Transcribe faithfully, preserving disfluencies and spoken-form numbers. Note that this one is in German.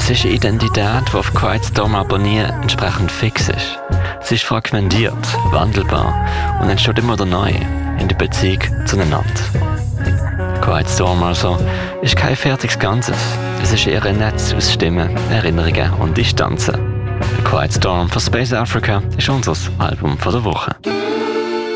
Es ist eine Identität, die auf Quiet Storm aber nie entsprechend fix ist. Sie ist fragmentiert, wandelbar und entsteht immer wieder neu in der Beziehung zueinander. Quiet Storm also ist kein fertiges Ganzes. Es ist eher ein Netz aus Stimmen, Erinnerungen und Distanzen. Quiet Storm von Space Africa ist unser Album von der Woche.